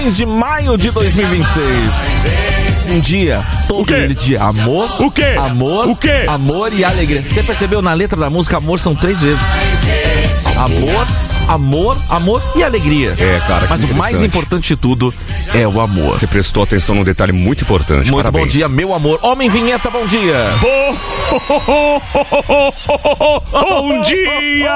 2 de maio de 2026. Um dia, todo ele de amor. O quê? Amor. O quê? Amor e alegria. Você percebeu na letra da música, amor são 3 vezes. Amor, amor, amor e alegria. É, cara, mas o mais importante de tudo é o amor. Você prestou atenção num detalhe muito importante. Muito Parabéns. bom dia, meu amor. Homem Vinheta, bom dia. Bom dia!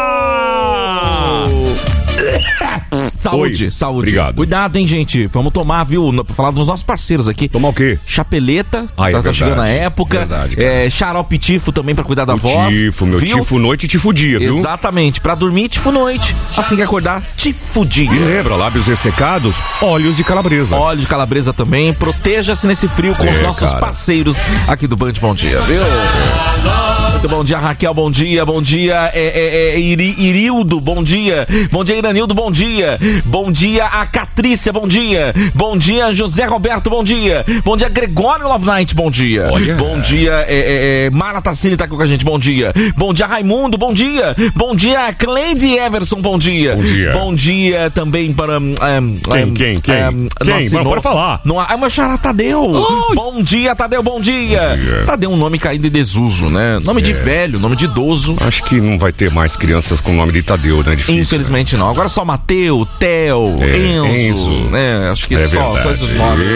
Saúde, Oi, saúde. obrigado. Cuidado, hein, gente. Vamos tomar, viu? Pra falar dos nossos parceiros aqui. Tomar o quê? Chapeleta, Ah, é tá verdade. chegando a época. Verdade, cara. Xarope tifo também pra cuidar da voz. Tifo, meu viu? tifo noite e tifo dia, viu? Exatamente, pra dormir, tifo noite. Assim que acordar, tifo dia. E lembra, lábios ressecados, óleos de calabresa. Óleo de calabresa também. Proteja-se nesse frio com os nossos parceiros aqui do Band Bom Dia, viu? Muito bom dia, Raquel, bom dia. Bom dia, Irildo, bom dia. Bom dia, Iranildo, bom dia. Bom dia, a Catrícia, bom dia. Bom dia, José Roberto, bom dia. Bom dia, Gregório Love Night, bom dia. Olha. Bom dia, Mara Tassini tá aqui com a gente, bom dia. Bom dia, Raimundo, bom dia. Bom dia, Cleide Everson, bom dia. Bom dia. Bom dia também para... Quem? Mas pode falar. Meu xará Tadeu. Oi. Bom dia, Tadeu, bom dia. Bom dia. Tadeu é um nome caído em desuso, né? Nome de velho, nome de idoso. Acho que não vai ter mais crianças com o nome de Tadeu, né? Difícil, Infelizmente não. Agora só Mateu, Theo, Enzo, né? Acho que só esses nomes.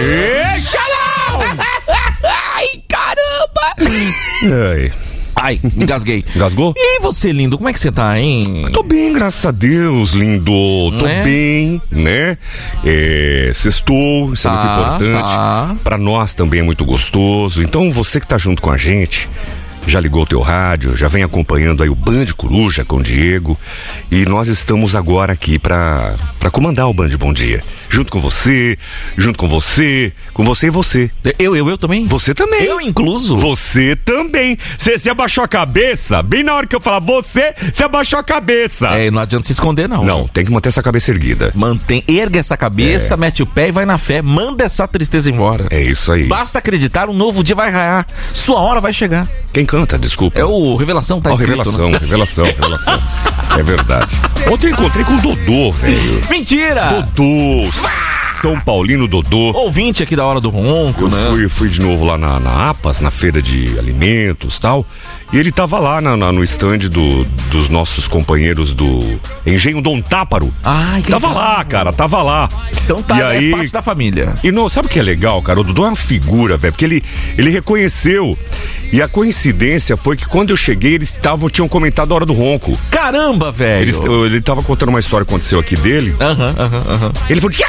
Ai, caramba! Ai, engasguei. Engasgou? E você, lindo, como é que você tá, hein? Tô bem, graças a Deus, lindo. Tô bem, né? Sextou, isso é muito importante. Pra nós também é muito gostoso. Então, você que tá junto com a gente, já ligou o teu rádio, já vem acompanhando aí o Band Coruja com o Diego. E nós estamos agora aqui pra comandar o Band Bom Dia. Junto com você e você. Eu também? Você também. Eu incluso? Você também. Você abaixou a cabeça? Bem na hora que eu falar você abaixou a cabeça. Não adianta se esconder, não. Não, tem que manter essa cabeça erguida. Erga essa cabeça, mete o pé e vai na fé. Manda essa tristeza embora. É isso aí. Basta acreditar, um novo dia vai raiar. Sua hora vai chegar. Quem canta, desculpa? É o Revelação, tá escrito, Revelação. É verdade. Ontem eu encontrei com o Dodô, velho. Mentira! Dodô. São Paulino Dodô. Ouvinte aqui da Hora do Ronco, né? Fui de novo lá na APAS, na feira de alimentos e tal. E ele tava lá no stand dos nossos companheiros do Engenho Dom Táparo. Ai, que tava legal. Lá, cara, tava lá. Então tá, e aí, parte da família. E não, sabe o que é legal, cara? O Dodô é uma figura, velho, porque ele reconheceu. E a coincidência foi que quando eu cheguei, eles tinham comentado a Hora do Ronco. Caramba, velho! Ele tava contando uma história que aconteceu aqui dele. Ele falou...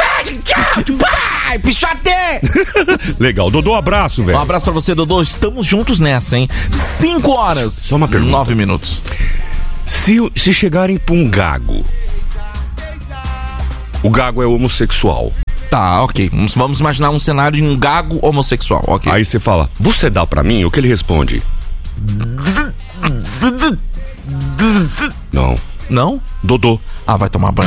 Vai, pichote! Legal, Dodô, abraço, velho. Um abraço pra você, Dodô. Estamos juntos nessa, hein? 5 horas. Só uma pergunta. 9 minutos. Se chegarem pra um gago, o gago é homossexual. Tá, ok. Vamos imaginar um cenário de um gago homossexual, ok. Aí você fala, você dá pra mim? O que ele responde? Não. Não? Dodô. Ah, vai tomar banho.